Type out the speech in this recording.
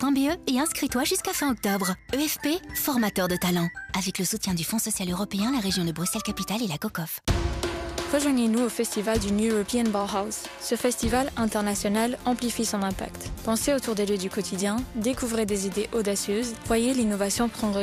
efp.be et inscris-toi jusqu'à fin octobre. EFP, formateur de talent. Avec le soutien du Fonds social européen, la région de Bruxelles-Capitale et la COCOF. Rejoignez-nous au festival du New European Bauhaus. Ce festival international amplifie son impact. Pensez autour des lieux du quotidien, découvrez des idées audacieuses, voyez l'innovation prendre